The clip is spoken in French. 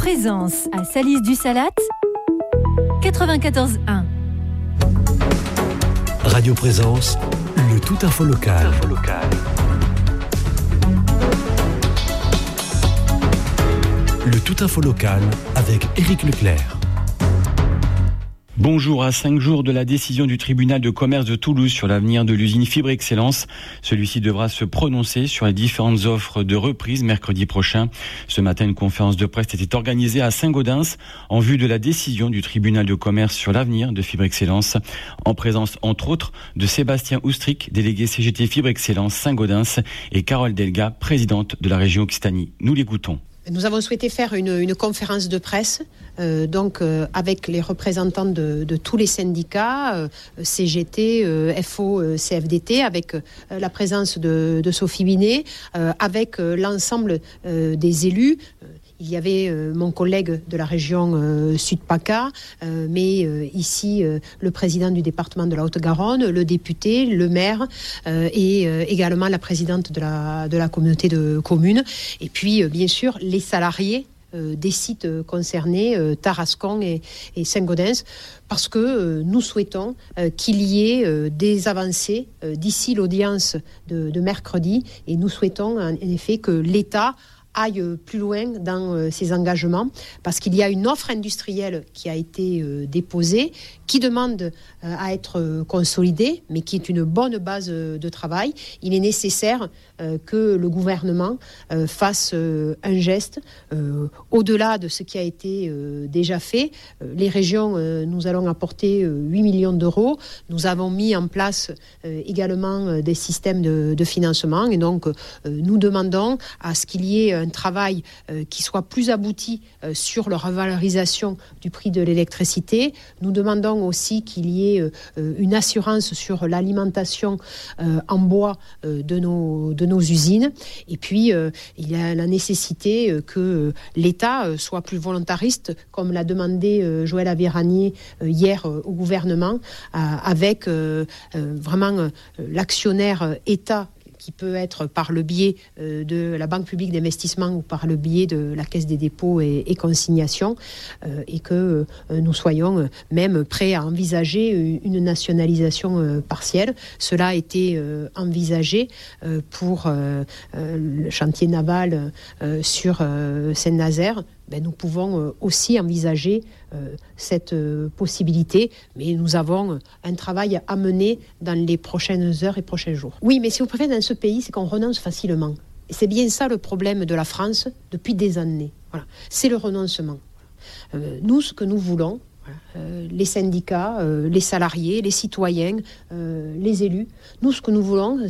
Présence à Salis-du-Salat, 94.1. Radio Présence, le tout info local. Le tout info local avec Éric Leclerc. Bonjour. À 5 jours de la décision du tribunal de commerce de Toulouse sur l'avenir de l'usine Fibre Excellence, celui-ci devra se prononcer sur les différentes offres de reprise mercredi prochain. Ce matin, une conférence de presse était organisée à Saint-Gaudens en vue de la décision du tribunal de commerce sur l'avenir de Fibre Excellence, en présence entre autres de Sébastien Oustric, délégué CGT Fibre Excellence Saint-Gaudens, et Carole Delga, présidente de la région Occitanie. Nous l'écoutons. Nous avons souhaité faire une conférence de presse avec les représentants de tous les syndicats, CGT, FO, CFDT, avec la présence de Sophie Binet, avec l'ensemble des élus. Il y avait mon collègue de la région Sud-PACA, mais ici le président du département de la Haute-Garonne, le député, le maire et également la présidente de la communauté de communes. Et puis bien sûr les salariés des sites concernés, Tarascon et Saint-Gaudens, parce que nous souhaitons qu'il y ait des avancées d'ici l'audience de mercredi, et nous souhaitons en effet que l'État aille plus loin dans ses engagements, parce qu'il y a une offre industrielle qui a été déposée, qui demande à être consolidée, mais qui est une bonne base de travail. Il est nécessaire que le gouvernement fasse un geste au-delà de ce qui a été déjà fait. Les régions, nous allons apporter 8 millions d'euros. Nous avons mis en place également des systèmes de financement, et donc nous demandons à ce qu'il y ait un travail qui soit plus abouti sur la revalorisation du prix de l'électricité. Nous demandons aussi qu'il y ait une assurance sur l'alimentation en bois de nos usines. Et puis, il y a la nécessité que l'État soit plus volontariste, comme l'a demandé Joël Aviragnet hier au gouvernement, avec vraiment l'actionnaire État, qui peut être par le biais de la Banque publique d'investissement ou par le biais de la Caisse des dépôts et consignations, et que nous soyons même prêts à envisager une nationalisation partielle. Cela a été envisagé pour le chantier naval sur Saint-Nazaire. Nous pouvons aussi envisager cette possibilité, mais nous avons un travail à mener dans les prochaines heures et prochains jours. Oui, mais si vous préférez, dans ce pays, c'est qu'on renonce facilement. Et c'est bien ça le problème de la France depuis des années. Voilà. C'est le renoncement. Nous, ce que nous voulons, les syndicats, les salariés, les citoyens, les élus, nous, ce que nous voulons,